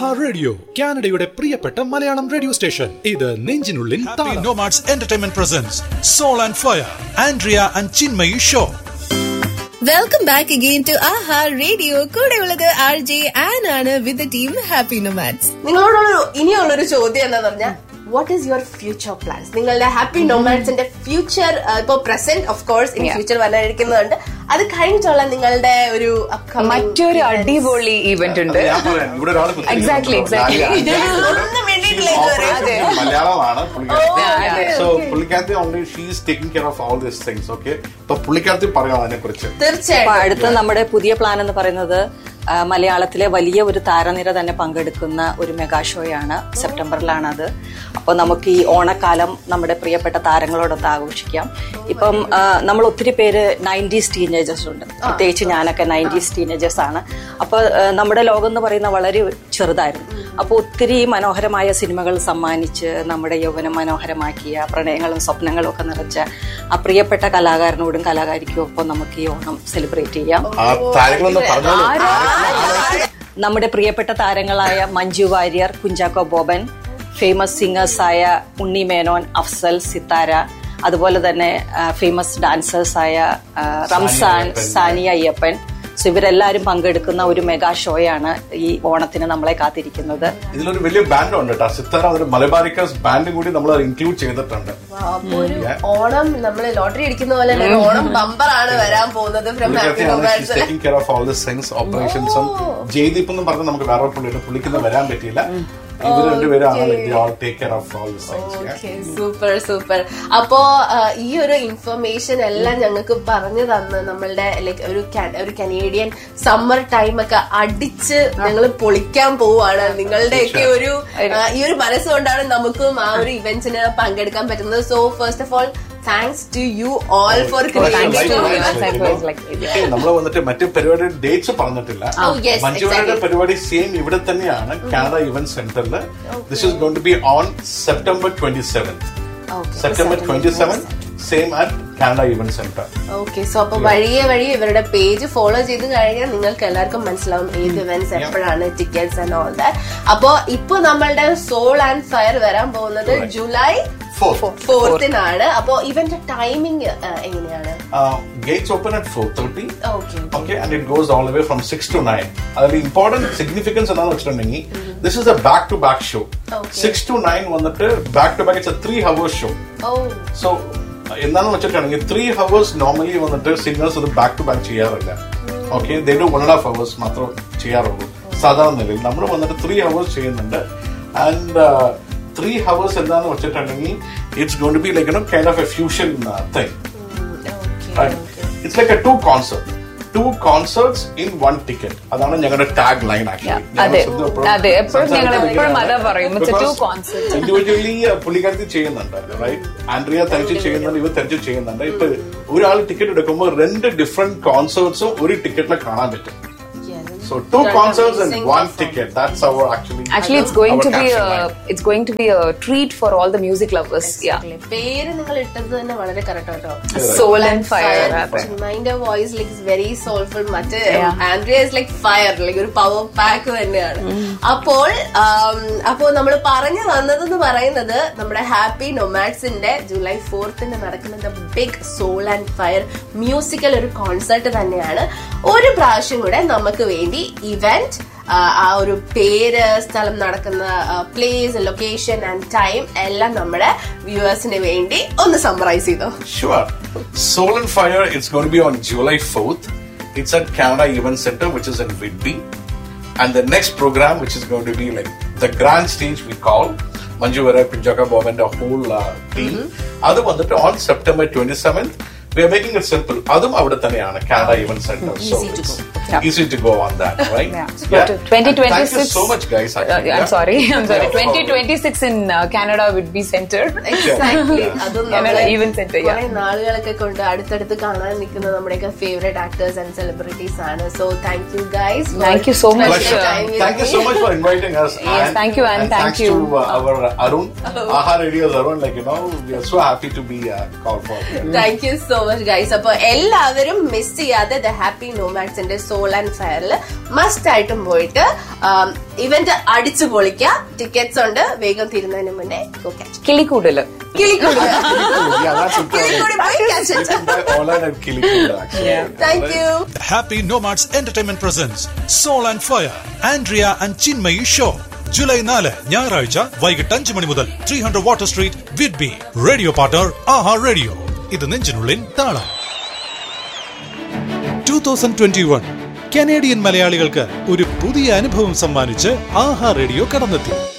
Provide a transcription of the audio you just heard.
ആഹാ radio, കാനഡയുടെ പ്രിയപ്പെട്ട Malayalam radio station. ഇത് നെഞ്ചിനുള്ളിൽ Happy Nomads Entertainment presents Soul and Fire, Andrea and Chinmayi Show. Welcome back again to Aaha radio. കൂടെയുള്ളത് RJ an ആണ് with the team happy nomads. നിങ്ങളോടുള്ള ഇനിയുള്ളൊരു ചോദ്യം എന്താന്ന് പറഞ്ഞാൽ, what is your future plans? നിങ്ങളുടെ happy നൊമാഡ്സിന്റെ future, ഇപ്പൊ present of course, ഇനി future വരാനിരിക്കുന്നുണ്ട്. അത് കഴിഞ്ഞിട്ടുള്ള നിങ്ങളുടെ ഒരു മറ്റൊരു അടിപൊളി ഇവന്റ് ഉണ്ട്. എക്സാക്ട്ലി മലയാളമാണ് പുള്ളിക്കാരത്തി only she is taking care of all these things. Okay, അപ്പൊ പുള്ളിക്കാരത്തി പറയാം അതിനെ കുറിച്ച്. തീർച്ചയായിട്ടും അടുത്ത നമ്മുടെ പുതിയ പ്ലാൻ എന്ന് പറയുന്നത് മലയാളത്തിലെ വലിയ ഒരു താരനിര തന്നെ പങ്കെടുക്കുന്ന ഒരു മെഗാ ഷോയാണ്. സെപ്റ്റംബറിലാണ് അത്. അപ്പോൾ നമുക്ക് ഈ ഓണക്കാലം നമ്മുടെ പ്രിയപ്പെട്ട താരങ്ങളോടൊത്ത് ആഘോഷിക്കാം. ഇപ്പം നമ്മൾ ഒത്തിരി പേര് 90s ടീനേജേഴ്സ് ഉണ്ട്. പ്രത്യേകിച്ച് ഞാനൊക്കെ 90s ടീനേജേഴ്സ് ആണ്. അപ്പോൾ നമ്മുടെ ലോകം എന്ന് പറയുന്ന വളരെ ചെറുതായിരുന്നു. അപ്പോൾ ഒത്തിരി മനോഹരമായ സിനിമകൾ സമ്മാനിച്ച് നമ്മുടെ യൗവനം മനോഹരമാക്കിയ, പ്രണയങ്ങളും സ്വപ്നങ്ങളും ഒക്കെ നിറച്ച ആ പ്രിയപ്പെട്ട കലാകാരനോടും കലാകാരിക്കും ഒപ്പം നമുക്ക് ഈ ഓണം സെലിബ്രേറ്റ് ചെയ്യാം. നമ്മുടെ പ്രിയപ്പെട്ട താരങ്ങളായ മഞ്ജു വാര്യർ, കുഞ്ചാക്കോ ബോബൻ, ഫേമസ് സിംഗേഴ്സായ ഉണ്ണി മേനോൻ, അഫ്സൽ, സിത്താര, അതുപോലെ തന്നെ ഫേമസ് ഡാൻസേഴ്സായ റംസാൻ, സാനിയ അയ്യപ്പൻ. സോ ഇവരെല്ലാരും പങ്കെടുക്കുന്ന ഒരു മെഗാ ഷോയാണ് ഈ ഓണത്തിന് നമ്മളെ കാത്തിരിക്കുന്നത്. ഇതിലൊരു വലിയ ബാൻഡ് ഉണ്ട് കേട്ടോ, സിത്താര, ഒരു മലബാരിക്കേഴ്സ് ബാൻഡും കൂടി നമ്മൾ ഇൻക്ലൂഡ് ചെയ്തിട്ടുണ്ട്. അപ്പൊ ഒരു ഓണം നമ്മള് ലോട്ടറി അടിക്കുന്ന പോലെ ഓണം ബമ്പറാണ് വരാൻ പോകുന്നത്. Taking care of all this things, ഓപ്പറേഷൻസും. Jaideep എന്നും പറഞ്ഞ് നമുക്ക് വേറെ പുള്ളിക്കൊന്നും വരാൻ പറ്റിയില്ല. Super super. അപ്പോ ഈ ഒരു ഇൻഫർമേഷൻ എല്ലാം ഞങ്ങൾക്ക് പറഞ്ഞു തന്ന് നമ്മളുടെ ലൈക്ക് ഒരു കനേഡിയൻ സമ്മർ ടൈം ഒക്കെ അടിച്ച് ഞങ്ങൾ പൊളിക്കാൻ പോവാണ്. നിങ്ങളുടെയൊക്കെ ഒരു ഈ ഒരു മനസ്സുകൊണ്ടാണ് നമുക്കും ആ ഒരു ഇവന്റ്സിന് പങ്കെടുക്കാൻ പറ്റുന്നത്. So first of all thanks to you all for നമ്മൾ വന്നിട്ട് മറ്റു പരിപാടിയുടെ ഡേറ്റ്സ് പറഞ്ഞിട്ടില്ല. മഞ്ജുവാരുടെ പരിപാടി സെയിം ഇവിടെ തന്നെയാണ്, കാനഡ ഇവന്റ് സെന്ററിൽ. This is going to B on September 27th. September 27th same at Canada event centre. Okay, so അപ്പൊ വഴിയെ ഇവരുടെ പേജ് ഫോളോ ചെയ്ത് കഴിഞ്ഞാൽ നിങ്ങൾക്ക് എല്ലാവർക്കും മനസ്സിലാവും ഏത് ഇവന്റ്സ് എപ്പോഴാണ്, ടിക്കറ്റ്സ് ആൻഡ് ഓൾ ദാറ്റ്. അപ്പൊ ഇപ്പൊ നമ്മളുടെ സോൾ ആൻഡ് ഫയർ വരാൻ പോകുന്നത് July 4th-നാണ്. അപ്പൊ ഇവന്റെ ടൈമിംഗ് എങ്ങനെയാണ്? Gates open at 4:30. Okay, and it goes all the way from 6 to 9. അതിൽ ഇമ്പോർട്ടന്റ് സിഗ്നിഫിക്കൻസ് എന്താണെന്ന് വെച്ചിട്ടുണ്ടെങ്കിൽ, this is A back to back show. 6 to 9 വന്നിട്ട് back to back, it's A 3 hours show. So എന്താണെന്ന് വെച്ചിട്ടുണ്ടെങ്കിൽ 3 hours normally വന്നിട്ട് singers അത് back to back ചെയ്യാറില്ല. Okay, they do 1.5 hours മാത്രം ചെയ്യാറുള്ളൂ സാധാരണ നിലയിൽ. നമ്മൾ വന്നിട്ട് 3 hours ചെയ്യുന്നുണ്ട്. ആൻഡ് 3 hours എന്താന്ന് വെച്ചിട്ടുണ്ടെങ്കിൽ it's going to be like kind of A fusion thing. It's like A two concerts in one ticket. അതാണ് ഞങ്ങളുടെ ടാഗ് ലൈൻ. ഇൻഡിവിജ്വലി പുള്ളിക്കാരത്തി ചെയ്യുന്നുണ്ട്, റൈറ്റ്? ആൻഡ്രിയ തനിച്ച് ചെയ്യുന്നുണ്ട്, ഇവർ തനിച്ച് ചെയ്യുന്നുണ്ട്. ഇപ്പൊ ഒരാൾ ടിക്കറ്റ് എടുക്കുമ്പോൾ 2 ഡിഫറെന്റ് കോൺസേർട്സും ഒരു ടിക്കറ്റിൽ കാണാൻ പറ്റും. So 2 concerts and 1 ticket. That's our actually it's going to be a treat for all the music lovers. പേര് നിങ്ങൾ ഇട്ടത് തന്നെ വളരെ കറക്റ്റ് ആട്ടോ. Soul and Fire. Mind a voice like is very soulful. മറ്റേ Andrea is like fire, like ഒരു power pack തന്നെയാണ്. അപ്പോൾ നമ്മൾ പറഞ്ഞു വന്നതെന്ന് പറയുന്നത് നമ്മുടെ ഹാപ്പി നൊമാഡ്സിന്റെ July 4th-ന് നടക്കുന്ന big soul and fire musical ഒരു കോൺസെർട്ട് തന്നെയാണ്. ഒരു പ്രാവശ്യം കൂടെ നമുക്ക് വേണ്ടി ഇവന്റ്, ആ ഒരു പേര്, സ്ഥലം, നടക്കുന്ന പ്ലേസ്, ലൊക്കേഷൻ ആൻഡ് ടൈം എല്ലാം നമ്മുടെ വ്യൂവേഴ്സിന് വേണ്ടി ഒന്ന് സമ്മറൈസ് ചെയ്തോ. Sure. Soul and Fire, it's going to be on July 4th. It's at Canada Event Center, which is in Whitby. And the next program, which is going to be like the grand stage we call, Manju Varai, Kuncaka Bob and the whole team. Adu vandu on September 27th. We are making it simple. Adum avada thaneyana, Canada Event Center. Easy to go on that, right? Yeah. 2026. Thank you so much, guys. I'm sorry. 2026 in Canada would be center. Exactly. Adum Canada Event Center. കുറെ നാളുകളൊക്കെ കൊണ്ട് അടുത്തടുത്ത് കാണാൻ നിൽക്കുന്ന നമ്മുടെയൊക്കെ favourite actors and celebrities ആണ്. So thank you guys. Thank you so much. Thank you so much for inviting us. Yes, thank you and thank you to our Arun, Aha Radio's Arun. Like, we are so happy to be called for. Thank you so much guys. അപ്പൊ എല്ലാവരും miss ചെയ്യാതെ the happy നോമാഡ്സിന്റെ soul and ഫയറിൽ must ആയിട്ടും പോയിട്ട് event അടിച്ചു പൊളിക്കാം. Tickets ഉണ്ട്, വേഗം തീരുന്നതിന് മുന്നേ കിളിക്കൂടല് thank you. Happy Nomads Entertainment presents Soul and Fire, Andrea and Chinmayi Show. July 4 ഞായറാഴ്ച വൈകിട്ട് 5 മണി മുതൽ 300 water street Whidbey. Radio partner ആഹാ റേഡിയോ. ഇത് നെഞ്ചിനുള്ളിൻ താളം. 2021 കനേഡിയൻ മലയാളികൾക്ക് ഒരു പുതിയ അനുഭവം സമ്മാനിച്ച് ആഹാ റേഡിയോ കടന്നെത്തി.